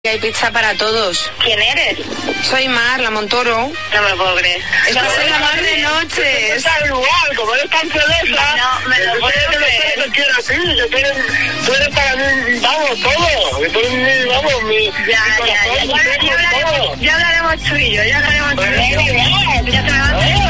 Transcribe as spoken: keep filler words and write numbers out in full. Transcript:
Hay pizza para todos. ¿Quién eres? Soy Mar, la Montoro. No me lo puedo creer. Estás en la Mar de Noches. Está igual, como eres tan celosa. No, me lo puedo creer. Yo quiero así, que tú eres, tú eres para mí, vamos, todo. Que tú eres mi, vamos, mi, Ya, mi ya, ya. corazón, Ya, mi ya, todo. hablaremos, ya hablaremos tú y yo, ya hablaremos tú y yo. Ya te me vas a